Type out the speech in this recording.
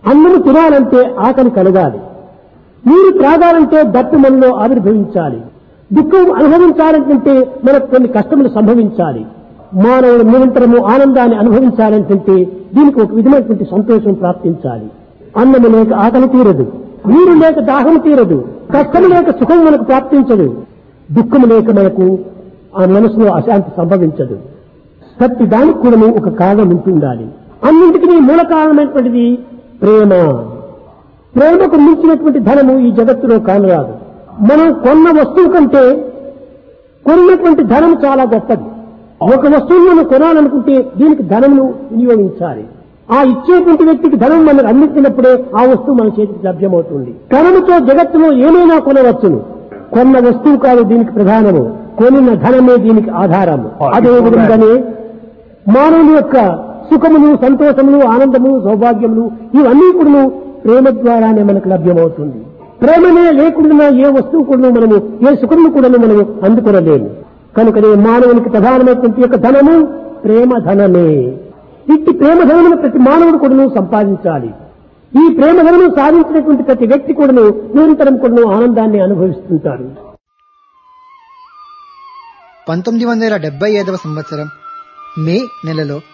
అన్నము తినాలంటే ఆకలి కలగాలి, నీరు త్రాగాలంటే దట్టు మనలో ఆవిర్భవించాలి, దుఃఖం అనుభవించాలంటే మనకు కొన్ని కష్టములు సంభవించాలి. మానవుడు నిరంతరము ఆనందాన్ని అనుభవించాలంటే దీనికి ఒక విధమైనటువంటి సంతోషం ప్రాప్తించాలి. అన్నము లేక ఆకలి తీరదు, నీరు లేక దాహం తీరదు, కష్టము లేక సుఖం మనకు ప్రాప్తించదు, దుఃఖము లేక మనకు ఆ మనసులో అశాంతి సంభవించదు. ప్రతి దానికి కూడా ఒక కారణం ఉంటుండాలి. అన్నింటికీ మూల కారణమైనటువంటిది ప్రేమ. ప్రేమకు మించినటువంటి ధనము ఈ జగత్తులో కానరాదు. మనం కొన్న వస్తువు కంటే కొన్నటువంటి ధనం చాలా గొప్పది. ఒక వస్తువును మనం కొనాలనుకుంటే దీనికి ధనమును వినియోగించాలి. ఆ ఇచ్చేటువంటి వ్యక్తికి ధనం మనకు అందించినప్పుడే ఆ వస్తువు మన చేతికి లభ్యమవుతుంది. ధనముతో జగత్తులో ఏమైనా కొనవచ్చును. కొన్న వస్తువు కాదు దీనికి ప్రధానము, కొనిన ధనమే దీనికి ఆధారము. అదే విధంగానే మానవుని యొక్క సుఖములు, సంతోషములు, ఆనందము, సౌభాగ్యములు ఇవన్నీ కూడా ప్రేమ ద్వారానే మనకు లభ్యమవుతుంది. ప్రేమనే లేకుండా ఏ వస్తువు కూడా మనము, ఏ సుఖమును కూడా మనము అందుకొనలేము. కనుకనే మానవునికి ప్రధానమైనటువంటి యొక్క ధనము ప్రేమ ధనమే. ఇట్టి ప్రేమ ధనమును ప్రతి మానవుడు కూడా సంపాదించాలి. ఈ ప్రేమ ధనము సాధించినటువంటి ప్రతి వ్యక్తి కూడా నిరంతరం కూడా ఆనందాన్ని అనుభవిస్తుంటారు. 1975 మే నెలలో